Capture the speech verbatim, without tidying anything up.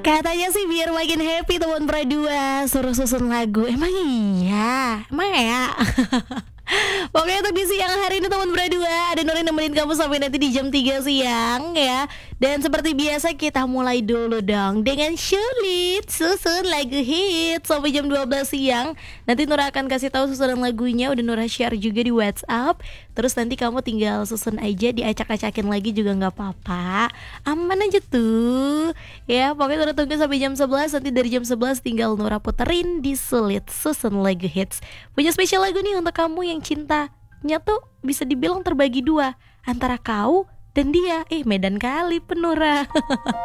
Katanya sih biar makin happy teman berdua suruh susun lagu. Emang iya? Emang ya? Pokoknya untuk di siang hari ini teman berdua, ada Nurin nemenin kamu sampai nanti di jam tiga siang ya. Dan seperti biasa kita mulai dulu dong dengan Sulit susun lagu hit sampai jam dua belas siang. Nanti Nura akan kasih tahu susunan lagunya, udah Nura share juga di WhatsApp. Terus nanti kamu tinggal susun aja, diacak-acakin lagi juga gak apa-apa. Aman aja tuh. Ya pokoknya Nura tunggu sampai jam sebelas. Nanti dari jam sebelas tinggal Nura puterin di Sulit susun lagu hits. Punya spesial lagu nih untuk kamu yang cintanya tuh bisa dibilang terbagi dua, antara kau dan dia. Eh medan kali penura.